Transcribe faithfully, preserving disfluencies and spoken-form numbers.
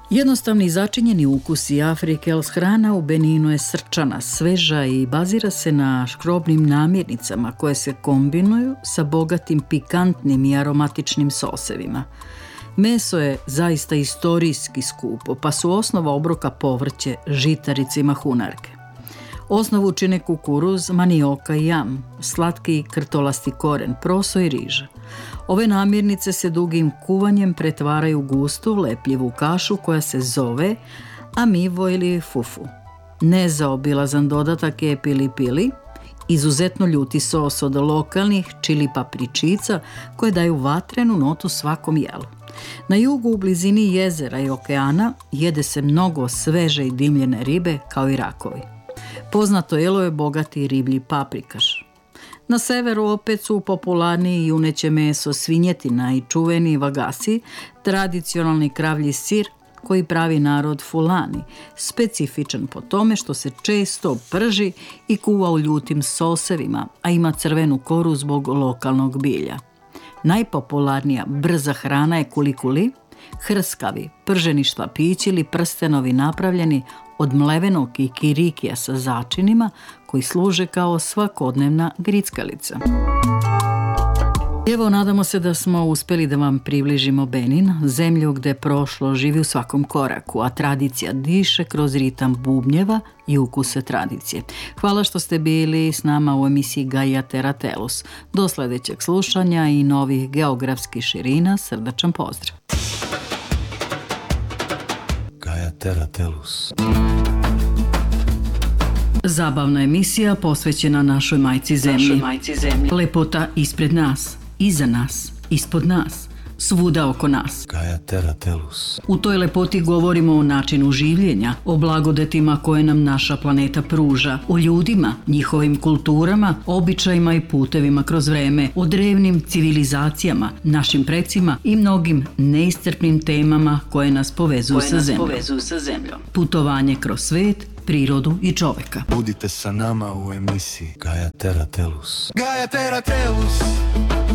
Jednostavni i začinjeni ukusi Afrike, hrana u Beninu je srčana, sveža i bazira se na škrobnim namirnicama koje se kombinuju sa bogatim pikantnim i aromatičnim sosevima. Meso je zaista istorijski skupo, pa su osnova obroka povrće, žitarice i mahunarke. Osnovu čine kukuruz, manioka i jam, slatki krtolasti koren, proso i riža. Ove namirnice se dugim kuvanjem pretvaraju u gustu, lepljivu kašu koja se zove amivo ili fufu. Nezaobilazan dodatak je pili pili, izuzetno ljuti sos od lokalnih čili papričica koje daju vatrenu notu svakom jelu. Na jugu u blizini jezera i okeana jede se mnogo sveže i dimljene ribe kao i rakovi. Poznato jelo je bogati riblji paprikaš. Na severu opet su popularni juneće meso, svinjetina i čuveni vagasi, tradicionalni kravlji sir koji pravi narod Fulani, specifičan po tome što se često prži i kuva u ljutim sosevima, a ima crvenu koru zbog lokalnog bilja. Najpopularnija brza hrana je kulikuli, hrskavi, prženi šlapići ili prstenovi napravljeni od mlevenog kikirikija sa začinima koji služe kao svakodnevna grickalica. Evo, nadamo se da smo uspjeli da vam približimo Benin, zemlju gde prošlo živi u svakom koraku, a tradicija diše kroz ritam bubnjeva i ukuse tradicije. Hvala što ste bili s nama u emisiji Gaia Terra Tellus. Do sljedećeg slušanja i novih geografskih širina, srdačan pozdrav. Gaia Terra Tellus. Zabavna emisija posvećena našoj majci zemlji. Našoj majci zemlji. Lepota ispred nas, iza nas, ispod nas, svuda oko nas. Gaia Terra Tellus. U toj lepoti govorimo o načinu življenja, o blagodetima koje nam naša planeta pruža, o ljudima, njihovim kulturama, običajima i putevima kroz vreme, o drevnim civilizacijama, našim precima i mnogim neiscrpnim temama koje nas povezuju sa zemljom. Povezuju sa zemljom. Putovanje kroz svet, prirodu i čoveka. Budite sa nama u emisiji Gaia Terra Tellus. Gaia Terra Tellus.